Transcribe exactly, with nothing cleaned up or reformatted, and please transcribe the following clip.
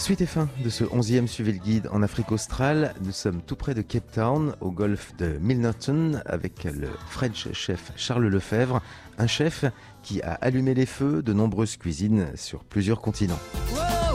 Suite et fin de ce onzième Suivez le Guide en Afrique australe. Nous sommes tout près de Cape Town, au golfe de Milnerton, avec le French chef Charles Lefebvre, un chef qui a allumé les feux de nombreuses cuisines sur plusieurs continents.